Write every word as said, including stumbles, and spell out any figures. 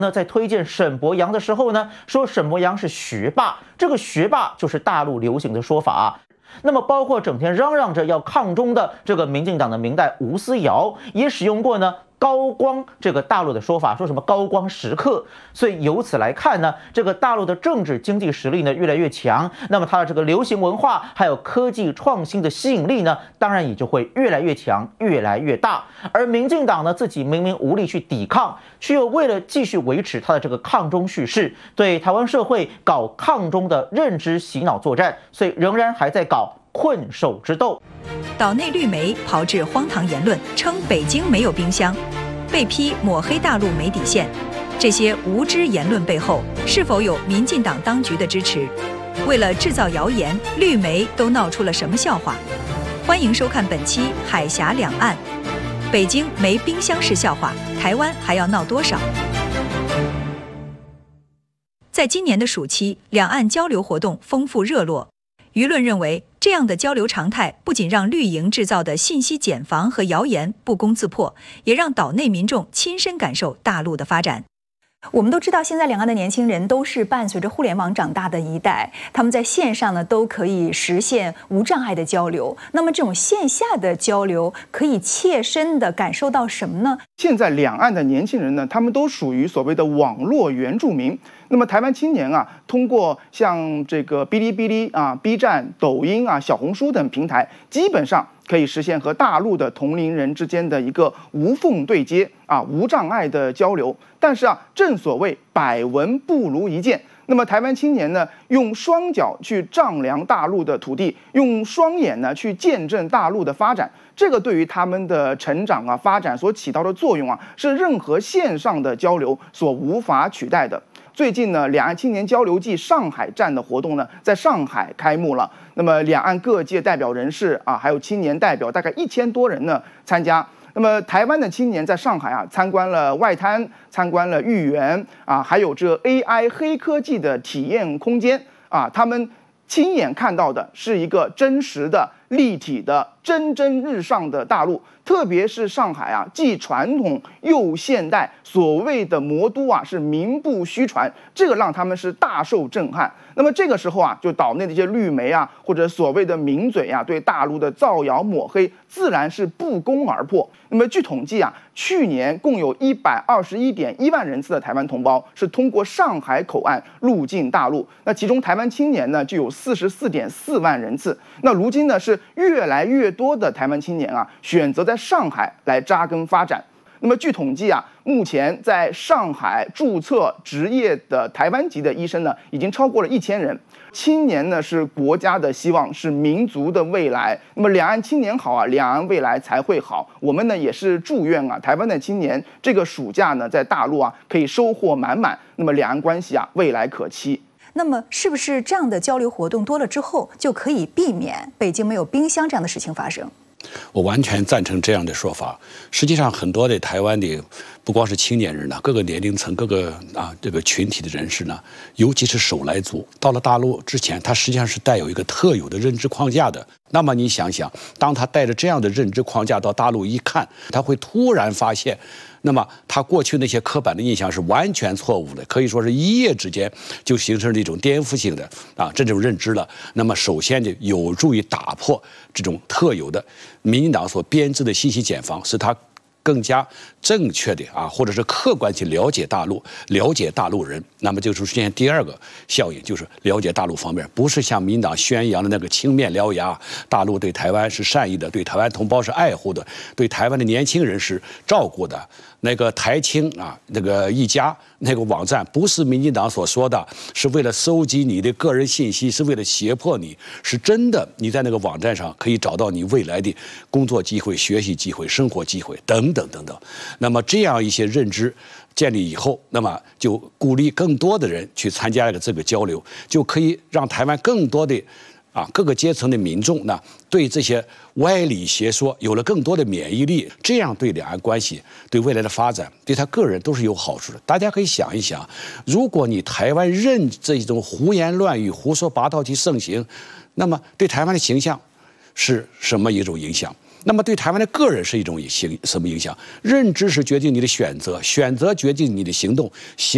那在推荐沈伯洋的时候呢，说沈伯洋是学霸，这个学霸就是大陆流行的说法啊。那么包括整天嚷嚷着要抗中的这个民进党的明代吴思瑶，也使用过呢高光这个大陆的说法，说什么高光时刻。所以由此来看呢，这个大陆的政治经济实力呢越来越强，那么它的这个流行文化还有科技创新的吸引力呢，当然也就会越来越强，越来越大。而民进党呢自己明明无力去抵抗，却又为了继续维持它的这个抗中叙事，对台湾社会搞抗中的认知洗脑作战，所以仍然还在搞困兽之斗。 岛内绿媒炮制荒唐言论，称北京没有冰箱，被批抹黑大陆没底线。这些无知言论背后，是否有民进党当局的支持？为了制造谣言，绿媒都闹出了什么笑话？欢迎收看本期《海峡两岸》。北京没冰箱是笑话，台湾还要闹多少？在今年的暑期，两岸交流活动丰富热络。舆论认为，这样的交流常态不仅让绿营制造的信息茧房和谣言不攻自破，也让岛内民众亲身感受大陆的发展。 我们都知道，现在两岸的年轻人都是伴随着互联网长大的一代，他们在线上呢都可以实现无障碍的交流。那么这种线下的交流可以切身的感受到什么呢？ 现在两岸的年轻人呢，他们都属于所谓的网络原住民。那么台湾青年啊，通过像这个哔哩哔哩啊、B 站、抖音啊、小红书等平台，基本上可以实现和大陆的同龄人之间的一个无缝对接啊、无障碍的交流。但是啊，正所谓百闻不如一见。那么台湾青年呢，用双脚去丈量大陆的土地，用双眼呢去见证大陆的发展。这个对于他们的成长啊、发展所起到的作用啊，是任何线上的交流所无法取代的。最近呢，两岸青年交流季上海站的活动呢，在上海开幕了。那么两岸各界代表人士啊，还有青年代表，大概一千多人呢参加。那么台湾的青年在上海啊，参观了外滩，参观了豫园啊，还有这 A I 黑科技的体验空间啊，他们亲眼看到的是一个真实的、立体的、蒸蒸日上的大陆。特别是上海啊，既传统又现代，所谓的魔都啊是名不虚传，这个让他们是大受震撼。那么这个时候啊，就岛内的一些绿媒啊，或者所谓的名嘴啊，对大陆的造谣抹黑，自然是不攻而破。那么据统计啊，去年共有一百二十一点一万人次的台湾同胞是通过上海口岸入境大陆，那其中台湾青年呢就有四十四点四万人次。那如今呢是越来越多的台湾青年啊选择在上海来扎根发展。那么据统计啊，目前在上海注册执业的台湾籍的医生呢，已经超过了一千人。青年呢是国家的希望，是民族的未来。那么两岸青年好啊，两岸未来才会好。我们呢也是祝愿啊，台湾的青年这个暑假呢在大陆啊可以收获满满。那么两岸关系啊未来可期。 那么是不是这样的交流活动多了之后，就可以避免北京没有冰箱这样的事情发生？ 我完全赞成这样的说法。实际上，很多的台湾的，不光是青年人呢，各个年龄层、各个啊这个群体的人士呢，尤其是手来族，到了大陆之前，他实际上是带有一个特有的认知框架的。那么你想想，当他带着这样的认知框架到大陆一看，他会突然发现，那么他过去那些刻板的印象是完全错误的，可以说是一夜之间就形成了一种颠覆性的啊这种认知了。那么首先就有助于打破这种特有的民进党所编织的信息茧房，使他更加正确的啊，或者是客观去了解大陆，了解大陆人。那么就出现第二个效应，就是了解大陆方面，不是像民进党宣扬的那个青面獠牙，大陆对台湾是善意的，对台湾同胞是爱护的，对台湾的年轻人是照顾的。那个台青啊，那个一家那个网站，不是民进党所说的，是为了收集你的个人信息，是为了胁迫你，是真的。你在那个网站上可以找到你未来的工作机会、学习机会、生活机会等等等等。那么这样一些认知建立以后，那么就鼓励更多的人去参加这个交流，就可以让台湾更多的啊各个阶层的民众呢，对这些歪理邪说有了更多的免疫力，这样对两岸关系、对未来的发展、对他个人都是有好处的。大家可以想一想，如果你台湾任这种胡言乱语、胡说八道去盛行，那么对台湾的形象是什么一种影响？那么对台湾的个人是一种影什么影响？认知是决定你的选择，选择决定你的行动，行。